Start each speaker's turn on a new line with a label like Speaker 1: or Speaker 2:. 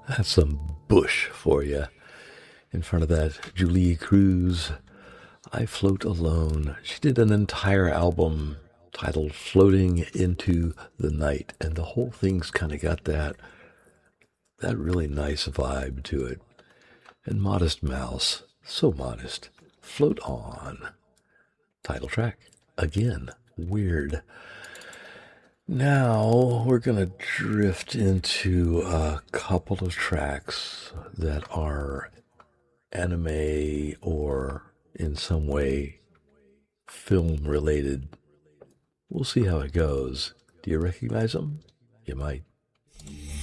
Speaker 1: That's some Bush for you. In front of that, Julie Cruz, I Float Alone. She did an entire album titled Floating into the Night, and the whole thing's kind of got that really nice vibe to it. And Modest Mouse, so modest. Float On. Title track. Again, weird. Now we're going to drift into a couple of tracks that are anime or in some way film related. We'll see how it goes. Do you recognize them? You might.